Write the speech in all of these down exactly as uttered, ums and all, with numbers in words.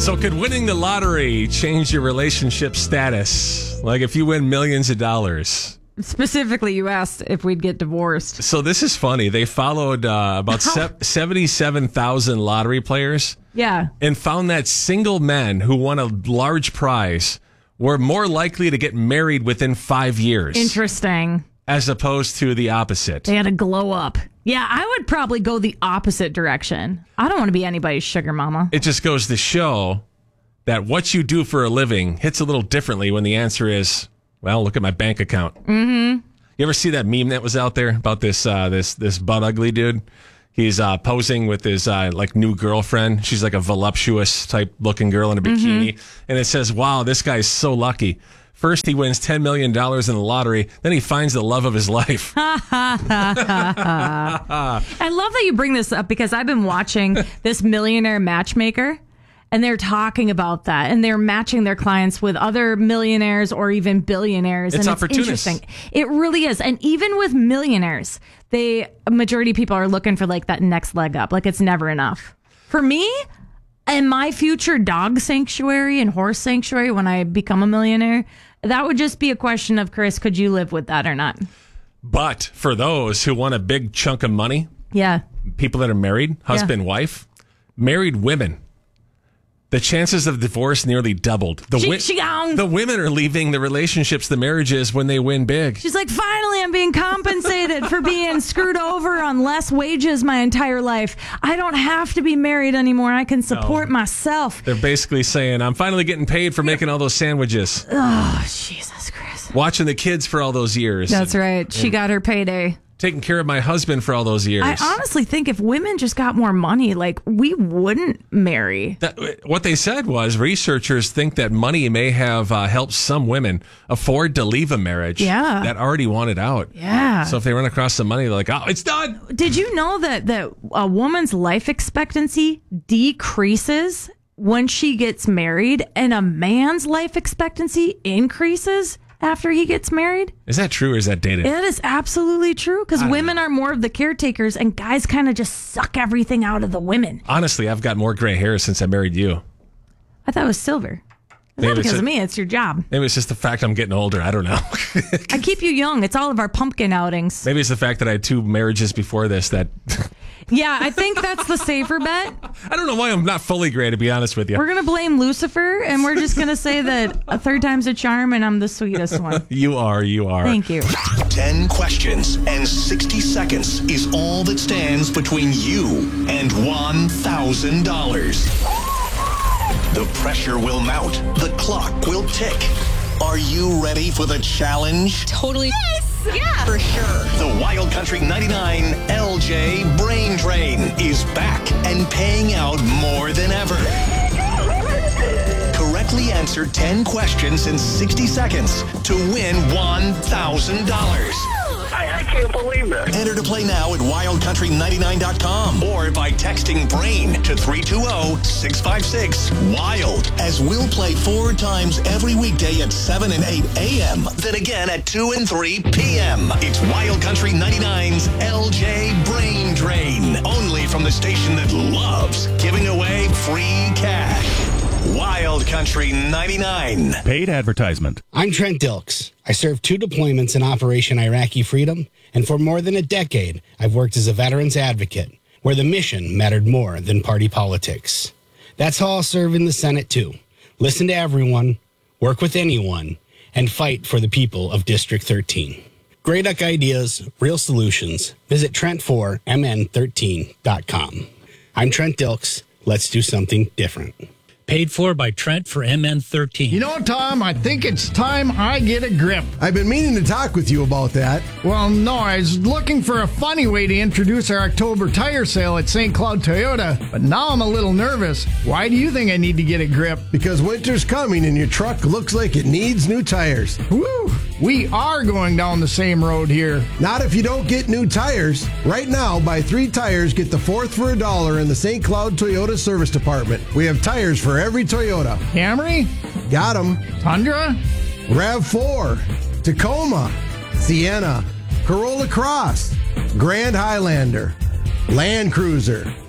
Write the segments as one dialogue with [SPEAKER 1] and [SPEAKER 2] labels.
[SPEAKER 1] So could winning the lottery change your relationship status? Like if you win millions of dollars?
[SPEAKER 2] Specifically, you asked if we'd get divorced.
[SPEAKER 1] So this is funny. They followed uh, about se- seventy-seven thousand lottery players.
[SPEAKER 2] Yeah.
[SPEAKER 1] And found that single men who won a large prize were more likely to get married within five years.
[SPEAKER 2] Interesting.
[SPEAKER 1] As opposed to the opposite.
[SPEAKER 2] They had to glow up. Yeah, I would probably go the opposite direction. I don't want to be anybody's sugar mama.
[SPEAKER 1] It just goes to show that what you do for a living hits a little differently when the answer is, well, look at my bank account.
[SPEAKER 2] Mm-hmm.
[SPEAKER 1] You ever see that meme that was out there about this uh, this this butt ugly dude? He's uh, posing with his uh, like new girlfriend. She's like a voluptuous type looking girl in a bikini, mm-hmm. and it says, "Wow, this guy's so lucky." First, he wins ten million dollars in the lottery. Then he finds the love of his life.
[SPEAKER 2] I love that you bring this up because I've been watching this Millionaire Matchmaker, and they're talking about that. And they're matching their clients with other millionaires or even billionaires.
[SPEAKER 1] It's
[SPEAKER 2] and
[SPEAKER 1] opportunist.
[SPEAKER 2] It's interesting. It really is. And even with millionaires, they a majority of people are looking for like that next leg up. Like it's never enough. For me, and my future dog sanctuary and horse sanctuary when I become a millionaire, that would just be a question of, Chris, could you live with that or not?
[SPEAKER 1] But for those who want a big chunk of money,
[SPEAKER 2] yeah,
[SPEAKER 1] people that are married, husband, yeah. wife, married women, the chances of divorce nearly doubled. The, wi- the women are leaving the relationships, the marriages, when they win big.
[SPEAKER 2] She's like, finally, I'm being compensated for being screwed over on less wages my entire life. I don't have to be married anymore. I can support no. myself.
[SPEAKER 1] They're basically saying, I'm finally getting paid for making all those sandwiches.
[SPEAKER 2] Oh, Jesus Christ.
[SPEAKER 1] Watching the kids for all those years.
[SPEAKER 2] That's and, right. She got her payday.
[SPEAKER 1] Taking care of my husband for all those years.
[SPEAKER 2] I honestly think if women just got more money, like, we wouldn't marry.
[SPEAKER 1] That, what they said was researchers think that money may have uh, helped some women afford to leave a marriage
[SPEAKER 2] yeah.
[SPEAKER 1] that already wanted out.
[SPEAKER 2] Yeah.
[SPEAKER 1] So if they run across some money, they're like, oh, it's done.
[SPEAKER 2] Did you know that, that a woman's life expectancy decreases when she gets married and a man's life expectancy increases after he gets married?
[SPEAKER 1] Is that true or is that dated?
[SPEAKER 2] It is absolutely true because women know. are more of the caretakers and guys kind of just suck everything out of the women.
[SPEAKER 1] Honestly, I've got more gray hair since I married you.
[SPEAKER 2] I thought it was silver. It's not because of me. It's your job.
[SPEAKER 1] Maybe it's just the fact I'm getting older. I don't know.
[SPEAKER 2] I keep you young. It's all of our pumpkin outings.
[SPEAKER 1] Maybe it's the fact that I had two marriages before this that...
[SPEAKER 2] Yeah, I think that's the safer bet.
[SPEAKER 1] I don't know why I'm not fully gray, to be honest with you.
[SPEAKER 2] We're going to blame Lucifer, and we're just going to say that a third time's a charm, and I'm the sweetest one.
[SPEAKER 1] You are, you are.
[SPEAKER 2] Thank you.
[SPEAKER 3] Ten questions and sixty seconds is all that stands between you and one thousand dollars. The pressure will mount. The clock will tick. Are you ready for the challenge?
[SPEAKER 4] Totally. Yes! Yeah, for sure.
[SPEAKER 3] The Wild Country ninety-nine L J Brain Drain is back and paying out more than ever. Correctly answer ten questions in sixty seconds to win one thousand dollars.
[SPEAKER 5] I, I can't believe it.
[SPEAKER 3] Enter to play now at wild country ninety-nine dot com or by texting BRAIN to three two zero, six five six, WILD. As we'll play four times every weekday at seven and eight a.m., then again at two and three p.m. It's Wild Country ninety-nine's L J Brain Drain. Only from the station that loves giving away free cash. Wild Country ninety-nine.
[SPEAKER 6] Paid advertisement.
[SPEAKER 7] I'm Trent Dilks. I served two deployments in Operation Iraqi Freedom, and for more than a decade, I've worked as a veterans advocate, where the mission mattered more than party politics. That's how I'll serve in the Senate, too. Listen to everyone, work with anyone, and fight for the people of District thirteen. Great ideas, real solutions. Visit Trent four M N thirteen dot com. I'm Trent Dilks. Let's do something different.
[SPEAKER 8] Paid for by Trent for M N thirteen.
[SPEAKER 9] You know, Tom, I think it's time I get a grip.
[SPEAKER 10] I've been meaning to talk with you about that.
[SPEAKER 9] Well, no, I was looking for a funny way to introduce our October tire sale at Saint Cloud Toyota, but now I'm a little nervous. Why do you think I need to get a grip?
[SPEAKER 10] Because winter's coming and your truck looks like it needs new tires.
[SPEAKER 9] Woo! We are going down the same road here.
[SPEAKER 10] Not if you don't get new tires. Right now, buy three tires, get the fourth for a dollar in the Saint Cloud Toyota Service Department. We have tires for every Toyota.
[SPEAKER 9] Camry?
[SPEAKER 10] Got them.
[SPEAKER 9] Tundra?
[SPEAKER 10] RAV four. Tacoma. Sienna. Corolla Cross. Grand Highlander. Land Cruiser.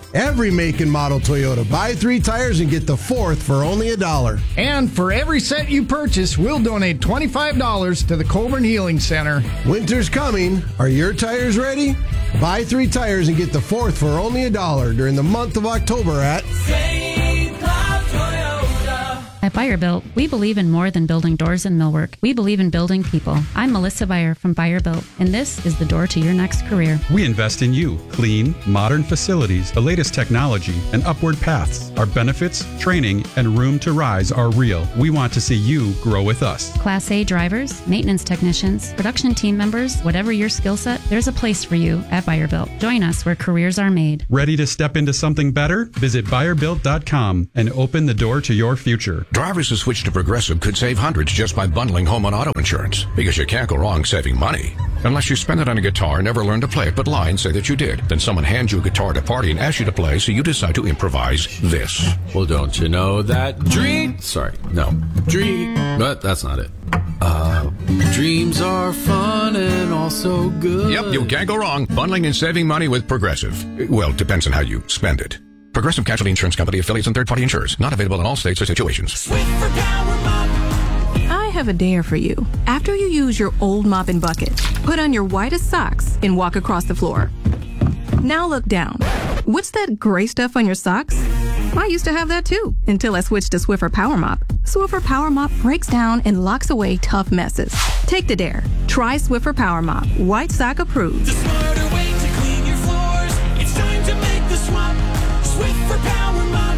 [SPEAKER 10] Every make and model Toyota. Buy three tires and get the fourth for only a dollar.
[SPEAKER 9] And for every set you purchase, we'll donate twenty-five dollars to the Coburn Healing Center.
[SPEAKER 10] Winter's coming. Are your tires ready? Buy three tires and get the fourth for only a dollar during the month of October at
[SPEAKER 6] Saint Cloud Toyota.
[SPEAKER 11] At Buyer-Built, we believe in more than building doors and millwork. We believe in building people. I'm Melissa Buyer from Buyer-Built, and this is the door to your next career.
[SPEAKER 12] We invest in you. Clean, modern facilities, the latest technology, and upward paths. Our benefits, training, and room to rise are real. We want to see you grow with us.
[SPEAKER 11] Class A drivers, maintenance technicians, production team members, whatever your skill set, there's a place for you at Buyer-Built. Join us where careers are made.
[SPEAKER 12] Ready to step into something better? Visit buyer built dot com and open the door to your future.
[SPEAKER 13] Drivers who switch to Progressive could save hundreds just by bundling home and auto insurance, because you can't go wrong saving money. Unless you spend it on a guitar and never learn to play it, but lie and say that you did. Then someone hands you a guitar at a party and asks you to play, so you decide to improvise this.
[SPEAKER 14] Well, don't you know that dream... Sorry, no. Dream... But that's not it. Uh, dreams are fun and also good.
[SPEAKER 13] Yep, you can't go wrong bundling and saving money with Progressive. Well, depends on how you spend it. Progressive Casualty Insurance Company, affiliates, and third-party insurers. Not available in all states or situations.
[SPEAKER 6] Swiffer Power Mop.
[SPEAKER 15] I have a dare for you. After you use your old mop and bucket, put on your whitest socks and walk across the floor. Now look down. What's that gray stuff on your socks? I used to have that too, until I switched to Swiffer Power Mop. Swiffer Power Mop breaks down and locks away tough messes. Take the dare. Try Swiffer Power Mop. White sock approved.
[SPEAKER 6] The smarter way to clean your floors. It's time to make the swap. Swiffer Power Mop.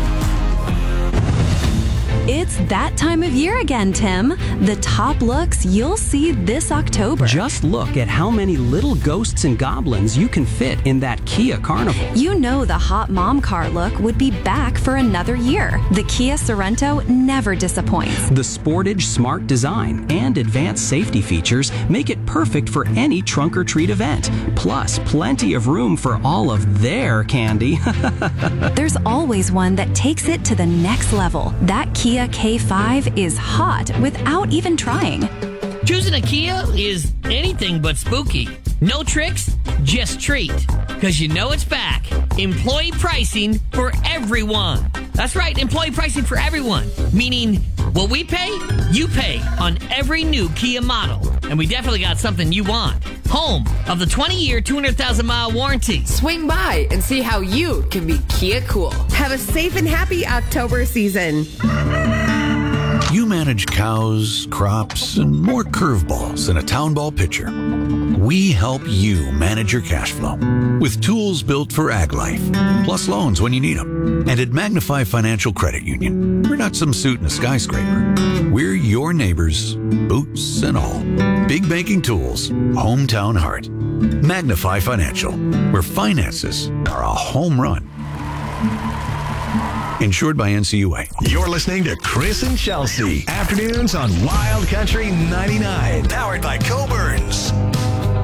[SPEAKER 16] It's that time of year again, Tim. The top looks you'll see this October.
[SPEAKER 17] Just look at how many little ghosts and goblins you can fit in that Kia Carnival.
[SPEAKER 16] You know the hot mom car look would be back for another year. The Kia Sorento never disappoints.
[SPEAKER 17] The Sportage smart design and advanced safety features make it perfect for any trunk or treat event. Plus, plenty of room for all of their candy.
[SPEAKER 16] There's always one that takes it to the next level. That Kia K five is hot without even trying.
[SPEAKER 18] Choosing a Kia is anything but spooky. No tricks, just treat. Because you know it's back. Employee pricing for everyone. That's right, employee pricing for everyone. Meaning, what we pay, you pay on every new Kia model. And we definitely got something you want. Home of the twenty-year, two hundred thousand mile warranty.
[SPEAKER 19] Swing by and see how you can be Kia cool.
[SPEAKER 4] Have a safe and happy October season.
[SPEAKER 20] You manage cows, crops, and more curveballs than a town ball pitcher. We help you manage your cash flow with tools built for ag life, plus loans when you need them. And at Magnify Financial Credit Union, we're not some suit in a skyscraper. We're your neighbors, boots and all. Big banking tools, hometown heart. Magnify Financial, where finances are a home run. Insured by N C U A.
[SPEAKER 3] You're listening to Chris and Chelsea. Afternoons on Wild Country ninety-nine. Powered by Coburn's.